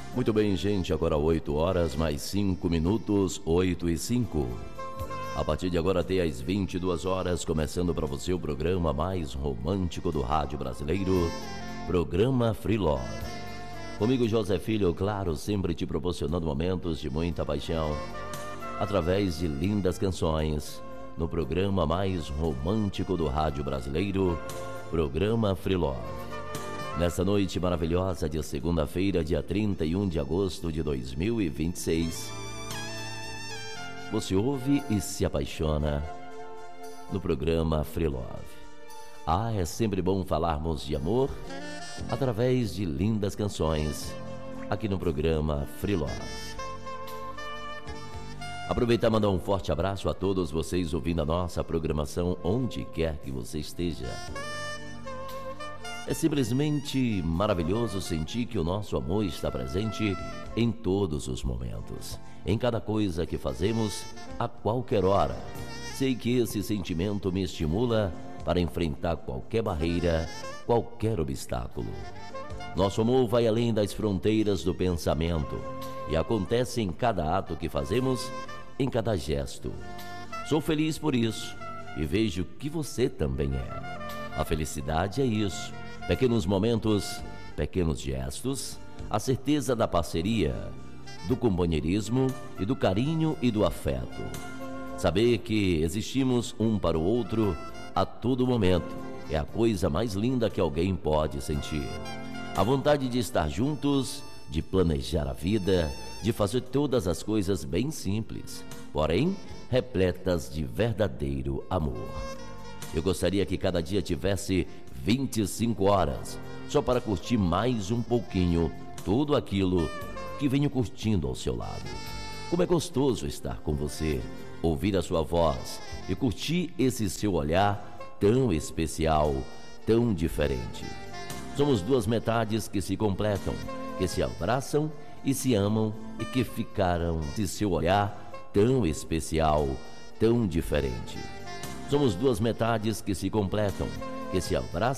Muito bem, gente, agora 8 horas, mais 5 minutos, 8 e 5. A partir de agora até às 22 horas, começando para você o programa mais romântico do rádio brasileiro, programa Free Love. Comigo, José Filho, claro, sempre te proporcionando momentos de muita paixão, através de lindas canções, no programa mais romântico do rádio brasileiro, programa Free Love. Nessa noite maravilhosa de segunda-feira, dia 31 de agosto de 2026, você ouve e se apaixona no programa Free Love. É sempre bom falarmos de amor através de lindas canções aqui no programa Free Love. Aproveitar e mandar um forte abraço a todos vocês ouvindo a nossa programação onde quer que você esteja. É simplesmente maravilhoso sentir que o nosso amor está presente em todos os momentos, em cada coisa que fazemos, a qualquer hora. Sei que esse sentimento me estimula para enfrentar qualquer barreira, qualquer obstáculo. Nosso amor vai além das fronteiras do pensamento e acontece em cada ato que fazemos, em cada gesto. Sou feliz por isso e vejo que você também é. A felicidade é isso. Pequenos momentos, pequenos gestos, a certeza da parceria, do companheirismo e do carinho e do afeto. Saber que existimos um para o outro a todo momento é a coisa mais linda que alguém pode sentir. A vontade de estar juntos, de planejar a vida, de fazer todas as coisas bem simples, porém repletas de verdadeiro amor. Eu gostaria que cada dia tivesse 25 horas, só para curtir mais um pouquinho tudo aquilo que venho curtindo ao seu lado. Como é gostoso estar com você, ouvir a sua voz e curtir esse seu olhar tão especial, tão diferente. Somos duas metades que se completam, que se abraçam e se amam e que ficaram de seu olhar tão especial, tão diferente. Somos duas metades que se completam, que se abraçam